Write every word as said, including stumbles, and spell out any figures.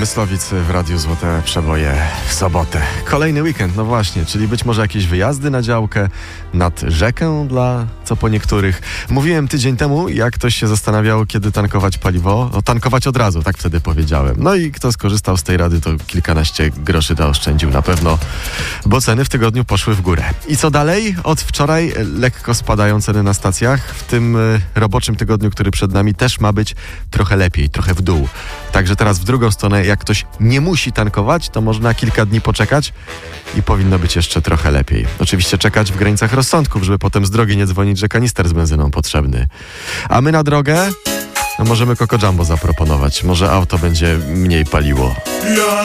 Myslowic w Radiu Złote Przeboje w sobotę. Kolejny weekend, no właśnie, czyli być może jakieś wyjazdy na działkę, nad rzekę dla co po niektórych. Mówiłem tydzień temu, jak ktoś się zastanawiał, kiedy tankować paliwo. No tankować od razu, tak wtedy powiedziałem. No i kto skorzystał z tej rady, to kilkanaście groszy zaoszczędził na pewno, bo ceny w tygodniu poszły w górę. I co dalej? Od wczoraj lekko spadają ceny na stacjach. W tym roboczym tygodniu, który przed nami, też ma być trochę lepiej, trochę w dół. Także teraz w drugą stronę, jak ktoś nie musi tankować, to można kilka dni poczekać i powinno być jeszcze trochę lepiej. Oczywiście czekać w granicach rozsądków, żeby potem z drogi nie dzwonić, że kanister z benzyną potrzebny. A my na drogę no możemy Coco Jumbo zaproponować. Może auto będzie mniej paliło.